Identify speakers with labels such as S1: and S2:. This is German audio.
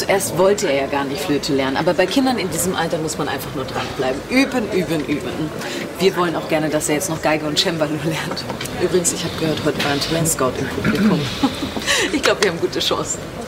S1: zuerst wollte er ja gar nicht Flöte lernen. Aber bei Kindern in diesem Alter muss man einfach nur dranbleiben. Üben, üben, üben. Wir wollen auch gerne, dass er jetzt noch Geige und Cembalo lernt. Übrigens, ich habe gehört, heute war ein Talentscout im Publikum. Ich glaube, wir haben gute Chancen.